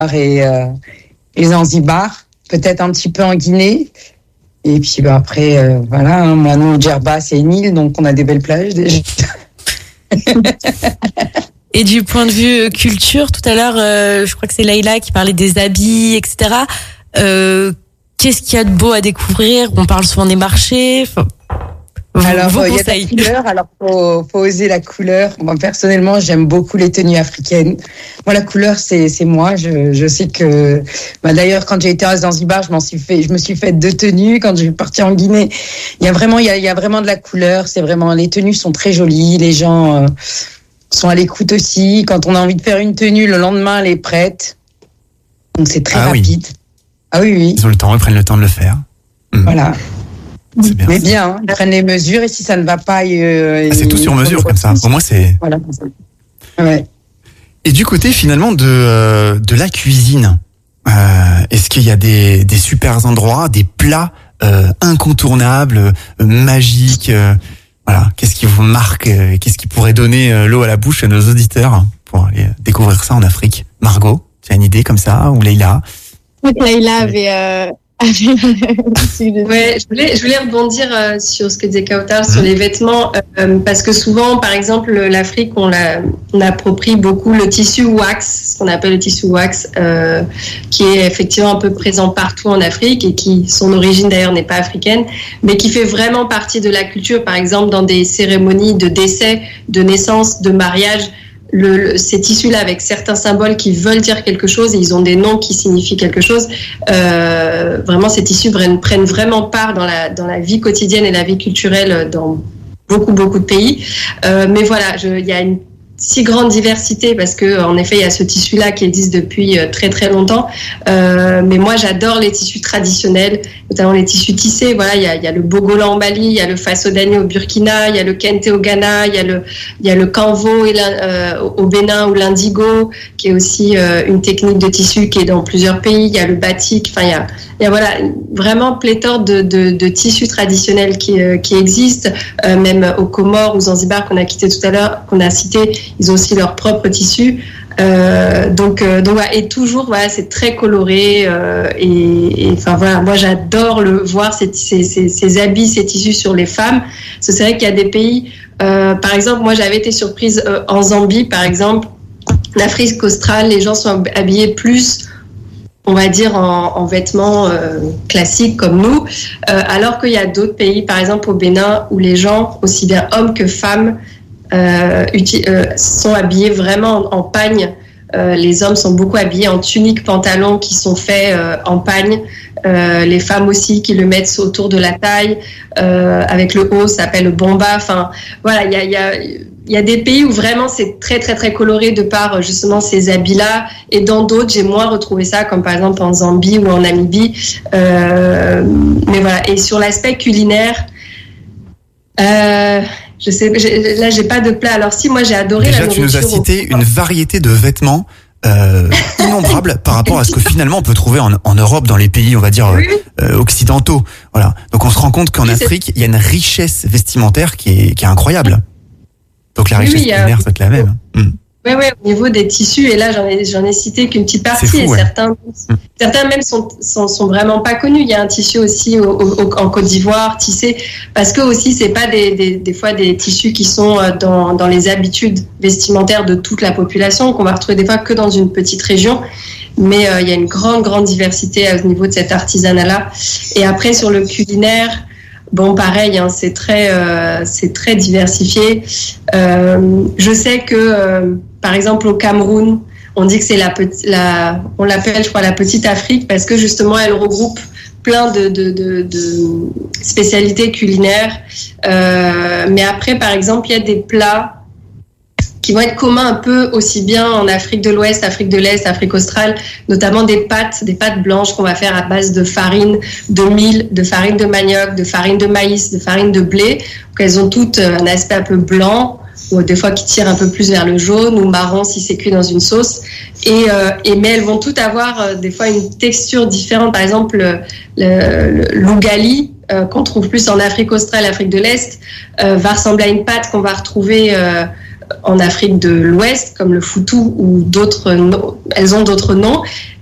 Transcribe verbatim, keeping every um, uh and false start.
et, euh, et Zanzibar, peut-être un petit peu en Guinée. Et puis bah, après, euh, voilà, hein, moi, nous, Djerba, c'est une île, donc on a des belles plages déjà. Et du point de vue culture, tout à l'heure, euh, je crois que c'est Leïla qui parlait des habits, et cetera. Euh, qu'est-ce qu'il y a de beau à découvrir? On parle souvent des marchés. Enfin, alors, il y a la couleur, alors faut, faut oser la couleur. Moi, personnellement, j'aime beaucoup les tenues africaines. Moi, la couleur, c'est, c'est moi. Je, je sais que, bah, d'ailleurs, quand j'ai été à Zanzibar, je m'en suis fait, je me suis fait deux tenues. Quand je suis partie en Guinée, il y a vraiment, il y a, il y a vraiment de la couleur. C'est vraiment, les tenues sont très jolies. Les gens euh, sont à l'écoute aussi. Quand on a envie de faire une tenue, le lendemain, elle est prête. Donc, c'est très ah, rapide. Oui. Ah oui, oui. Ils ont le temps, ils prennent le temps de le faire. Mmh. Voilà. C'est bien, mais bien, hein, ils prennent les mesures et si ça ne va pas, euh, ah, c'est tout sur mesure comme ça. Au moins c'est. Voilà. Ouais. Et du côté finalement de euh, de la cuisine, euh, est-ce qu'il y a des des super endroits, des plats euh, incontournables, euh, magiques, euh, voilà. Qu'est-ce qui vous marque, euh, qu'est-ce qui pourrait donner euh, l'eau à la bouche à nos auditeurs pour aller découvrir ça en Afrique? Margot, tu as une idée comme ça ou Leïla? Oui, Leïla avait. Euh... ouais, je voulais, je voulais rebondir euh, sur ce que disait Kautar sur les vêtements, euh, parce que souvent, par exemple, l'Afrique, on, l'a, on approprie beaucoup le tissu wax, ce qu'on appelle le tissu wax, euh, qui est effectivement un peu présent partout en Afrique et qui, son origine d'ailleurs n'est pas africaine, mais qui fait vraiment partie de la culture, par exemple, dans des cérémonies de décès, de naissance, de mariage. Le, le, ces tissus-là avec certains symboles qui veulent dire quelque chose et ils ont des noms qui signifient quelque chose. Euh, vraiment, ces tissus prennent, prennent vraiment part dans la, dans la vie quotidienne et la vie culturelle dans beaucoup, beaucoup de pays. Euh, mais voilà, il y a une si grande diversité parce que en effet il y a ce tissu là qui existe depuis très très longtemps, euh, mais moi j'adore les tissus traditionnels, notamment les tissus tissés. Voilà, il y a, il y a le bogola en Mali, il y a le fasodani au Burkina, il y a le kente au Ghana, il y a le il y a le kanvo et euh, au Bénin ou l'indigo qui est aussi euh, une technique de tissu qui est dans plusieurs pays. Il y a le batik, enfin il y a il y a voilà vraiment pléthore de, de, de tissus traditionnels qui euh, qui existent, euh, même aux Comores ou Zanzibar qu'on a quitté tout à l'heure, qu'on a cité. Ils ont aussi leur propre tissu, euh, donc, euh, donc voilà, et toujours voilà, c'est très coloré euh, et, et enfin voilà, moi j'adore le voir ces, ces, ces, ces habits, ces tissus sur les femmes. Parce que c'est vrai qu'il y a des pays, euh, par exemple, moi j'avais été surprise euh, en Zambie, par exemple, l'Afrique australe, les gens sont habillés plus, on va dire en, en vêtements euh, classiques comme nous, euh, alors qu'il y a d'autres pays, par exemple au Bénin, où les gens, aussi bien hommes que femmes, Euh, uti- euh, sont habillés vraiment en, en pagne. Euh, les hommes sont beaucoup habillés en tuniques, pantalons qui sont faits euh, en pagne. Euh, les femmes aussi qui le mettent autour de la taille euh, avec le haut, ça s'appelle le bomba. Enfin, voilà, il y a, y a, y a des pays où vraiment c'est très très très coloré de par justement ces habits-là, et dans d'autres j'ai moins retrouvé ça, comme par exemple en Zambie ou en Namibie. Euh, mais voilà. Et sur l'aspect culinaire. Euh, Je sais, j'ai, là, j'ai pas de plat. Alors si, moi, j'ai adoré Déjà, la nourriture. Déjà, tu nous as cité au... une variété de vêtements euh, innombrables par rapport à ce que finalement on peut trouver en, en Europe, dans les pays, on va dire, oui. euh, occidentaux. Voilà. Donc, on se rend compte qu'en oui, Afrique, c'est... il y a une richesse vestimentaire qui est, qui est incroyable. Donc, la richesse oui, culinaire, a... c'est la même. Hum. Oui, oui, au niveau des tissus, et là j'en ai, j'en ai cité qu'une petite partie, fou, et ouais. certains, mmh. certains même sont, sont, sont vraiment pas connus. Il y a un tissu aussi au, au, en Côte d'Ivoire, tissé, parce que aussi c'est pas des, des, des fois des tissus qui sont dans, dans les habitudes vestimentaires de toute la population, qu'on va retrouver des fois que dans une petite région. Mais euh, il y a une grande, grande diversité au niveau de cet artisanat-là. Et après, sur le culinaire, bon, pareil, hein, c'est très, euh, c'est très diversifié. Euh, je sais que, euh, par exemple, au Cameroun, on dit que c'est la, petite, la, on l'appelle, je crois, la petite Afrique, parce que justement, elle regroupe plein de, de, de, de spécialités culinaires. Euh, mais après, par exemple, il y a des plats qui vont être communs un peu aussi bien en Afrique de l'Ouest, Afrique de l'Est, Afrique australe, notamment des pâtes, des pâtes blanches qu'on va faire à base de farine de mil, de farine de manioc, de farine de maïs, de farine de blé. Donc elles ont toutes un aspect un peu blanc, ou des fois qui tire un peu plus vers le jaune ou marron si c'est cuit dans une sauce. Et, euh, et mais elles vont toutes avoir euh, des fois une texture différente. Par exemple, le, le, l'ougali, euh, qu'on trouve plus en Afrique australe, Afrique de l'Est, euh, va ressembler à une pâte qu'on va retrouver euh, en Afrique de l'Ouest, comme le foutou ou d'autres, elles ont d'autres noms.